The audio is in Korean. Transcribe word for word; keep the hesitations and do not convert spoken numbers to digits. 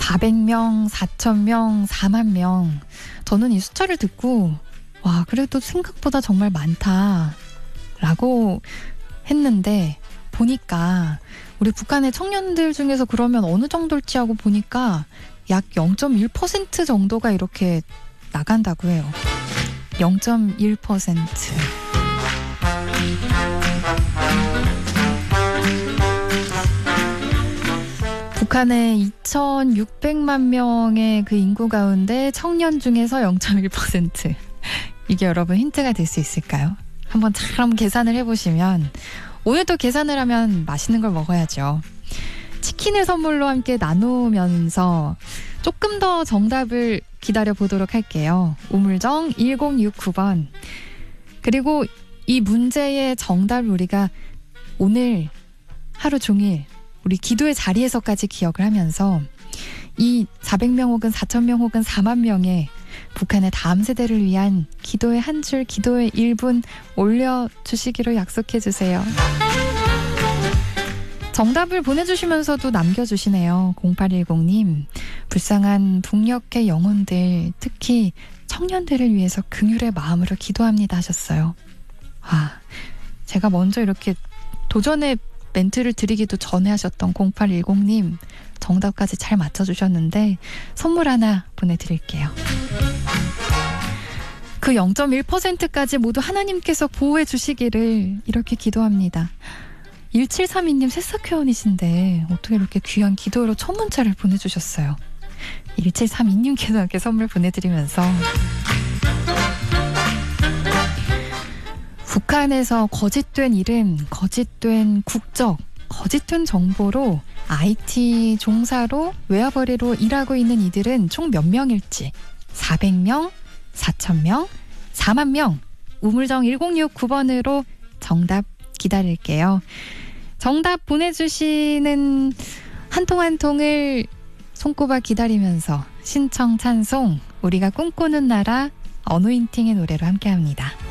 사백 명, 사천 명, 사만 명. 저는 이 숫자를 듣고 와, 그래도 생각보다 정말 많다 라고 했는데, 보니까 우리 북한의 청년들 중에서 그러면 어느 정도일지 하고 보니까 약 영 점 일 퍼센트 정도가 이렇게 나간다고 해요. 영 점 일 퍼센트. 북한의 이천육백만 명의 그 인구 가운데 청년 중에서 영 점 일 퍼센트. 이게 여러분 힌트가 될 수 있을까요? 한번 잘 계산을 해보시면, 오늘도 계산을 하면 맛있는 걸 먹어야죠. 치킨을 선물로 함께 나누면서 조금 더 정답을 기다려보도록 할게요. 우물정 일공육구 번. 그리고 이 문제의 정답을 우리가 오늘 하루 종일 우리 기도의 자리에서까지 기억을 하면서 이 사백 명 혹은 사천 명 혹은 사만 명의 북한의 다음 세대를 위한 기도의 한 줄, 기도의 일 분 올려주시기로 약속해주세요. 정답을 보내주시면서도 남겨주시네요. 공팔일공 님, 불쌍한 북녘의 영혼들, 특히 청년들을 위해서 긍휼의 마음으로 기도합니다 하셨어요. 아, 제가 먼저 이렇게 도전의 멘트를 드리기도 전에 하셨던 공팔일공 님, 정답까지 잘 맞춰주셨는데 선물 하나 보내드릴게요. 그 영 점 일 퍼센트까지 모두 하나님께서 보호해 주시기를 이렇게 기도합니다. 일칠삼이 님 새싹회원이신데 어떻게 이렇게 귀한 기도로 첫 문자를 보내주셨어요. 일칠삼이 님께서 이렇게 선물 보내드리면서, 북한에서 거짓된 이름, 거짓된 국적, 거짓된 정보로 아이티 종사로 외화벌이로 일하고 있는 이들은 총 몇 명일지, 사백 명, 사천 명, 사만 명, 우물정 일공육구 번으로 정답 기다릴게요. 정답 보내주시는 한 통 한 통을 손꼽아 기다리면서 신청 찬송, 우리가 꿈꾸는 나라 어노인팅의 노래로 함께합니다.